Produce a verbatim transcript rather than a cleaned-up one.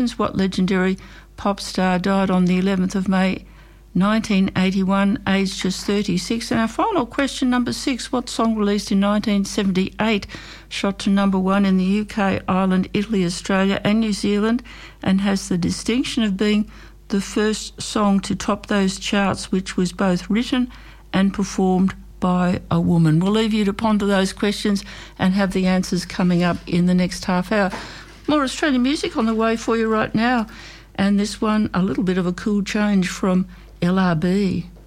What legendary pop star died on the eleventh of May nineteen eighty-one, aged just thirty-six? And our final question, number six, what song released in nineteen seventy-eight shot to number one in the U K, Ireland, Italy, Australia and New Zealand, and has the distinction of being the first song to top those charts, which was both written and performed by a woman? We'll leave you to ponder those questions and have the answers coming up in the next half hour. More Australian music on the way for you right now, and this one, a little bit of a cool change from L R B.